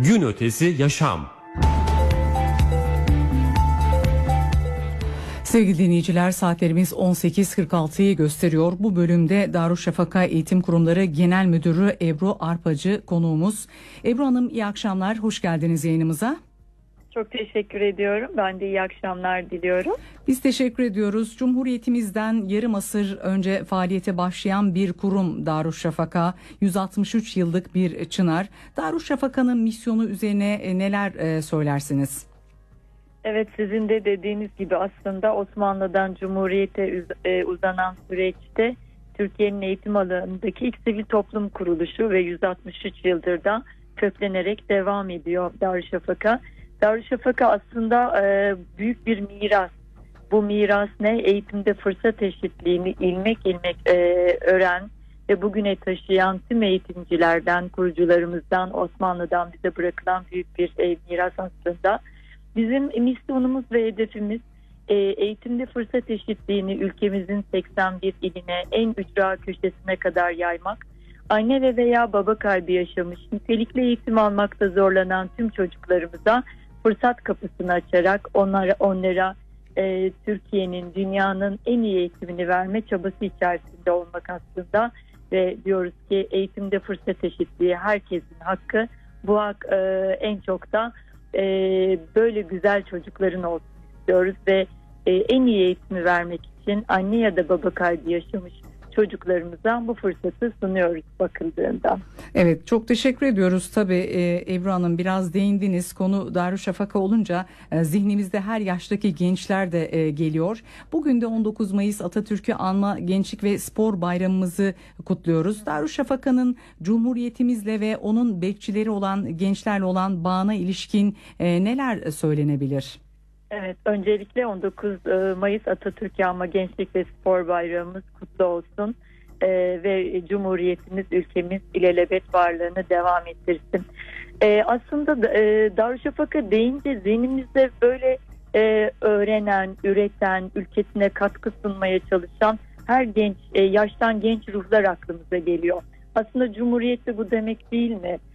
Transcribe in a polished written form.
Gün ötesi yaşam. Sevgili dinleyiciler, saatlerimiz 18.46'yı gösteriyor. Bu bölümde Darüşşafaka Eğitim Kurumları Genel Müdürü Ebru Arpacı konuğumuz. Ebru Hanım, iyi akşamlar, hoş geldiniz yayınımıza. Çok teşekkür ediyorum. Ben de iyi akşamlar diliyorum. Biz teşekkür ediyoruz. Cumhuriyetimizden yarım asır önce faaliyete başlayan bir kurum Darüşşafaka, 163 yıllık bir çınar. Darüşşafaka'nın misyonu üzerine neler söylersiniz? Evet, sizin de dediğiniz gibi aslında Osmanlı'dan Cumhuriyet'e uzanan süreçte Türkiye'nin eğitim alanındaki ilk sivil toplum kuruluşu ve 163 yıldır da köklenerek devam ediyor Darüşşafaka. Darüşşafaka aslında büyük bir miras. Bu miras ne? Eğitimde fırsat eşitliğini ilmek ilmek öğren ve bugüne taşıyan tüm eğitimcilerden, kurucularımızdan, Osmanlı'dan bize bırakılan büyük bir miras aslında. Bizim misyonumuz ve hedefimiz eğitimde fırsat eşitliğini ülkemizin 81 iline, en ücra köşesine kadar yaymak. Anne ve veya baba kaybı yaşamış, nitelikli eğitim almakta zorlanan tüm çocuklarımıza fırsat kapısını açarak onlara Türkiye'nin, dünyanın en iyi eğitimini verme çabası içerisinde olmak aslında. Ve diyoruz ki eğitimde fırsat eşitliği herkesin hakkı. Bu hak en çok da böyle güzel çocukların olsun istiyoruz ve en iyi eğitimi vermek için anne ya da baba kaybı yaşamış çocuklarımıza bu fırsatı sunuyoruz bakıldığında. Evet, çok teşekkür ediyoruz. Tabii Ebru Hanım, biraz değindiniz. Konu Darüşşafaka olunca zihnimizde her yaştaki gençler de geliyor. Bugün de 19 Mayıs Atatürk'ü anma Gençlik ve Spor Bayramımızı kutluyoruz. Darüşşafaka'nın Cumhuriyetimizle ve onun bekçileri olan gençlerle olan bağına ilişkin neler söylenebilir? Evet, öncelikle 19 Mayıs Atatürk'ü anma Gençlik ve Spor Bayramımız kutlu olsun ve Cumhuriyetimiz, ülkemiz ilelebet varlığını devam ettirsin. Aslında Darüşşafaka deyince zihnimizde böyle öğrenen, üreten, ülkesine katkı sunmaya çalışan her genç, yaştan genç ruhlar aklımıza geliyor. Aslında Cumhuriyet de bu demek değil mi?